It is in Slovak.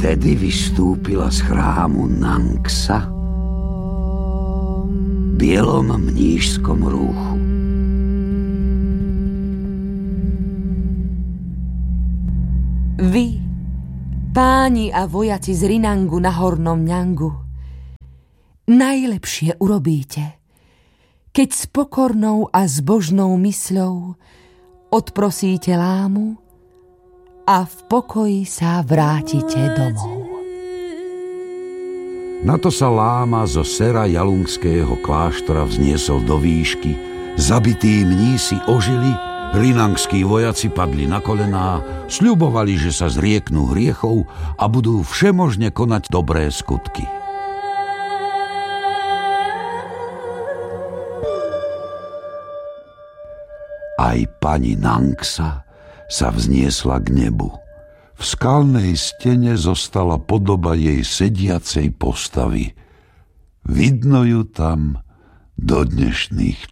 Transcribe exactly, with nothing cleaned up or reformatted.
Vtedy vystúpila z chrámu Nangsa v bielom mníšskom rúchu. Vy, páni a vojaci z Rinangu na Hornom Mňangu, najlepšie urobíte, keď s pokornou a zbožnou mysľou odprosíte lámu a v pokoji sa vrátite domov. Na to sa láma zo sera jalungského kláštora vzniesol do výšky, zabití mnísi ožili, rinangskí vojaci padli na kolená, sľubovali, že sa zrieknú hriechov a budú všemožne konať dobré skutky. Aj pani Nangsa sa vzniesla k nebu. V skalnej stene zostala podoba jej sediacej postavy. Vidno ju tam do dnešných